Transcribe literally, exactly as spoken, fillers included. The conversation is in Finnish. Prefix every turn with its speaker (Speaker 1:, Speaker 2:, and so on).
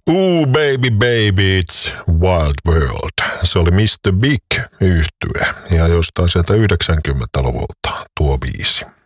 Speaker 1: Ooh baby baby, it's wild world. Se oli mister Big -yhtye ja jostain sieltä yhdeksänkymmentäluvulta tuo biisi.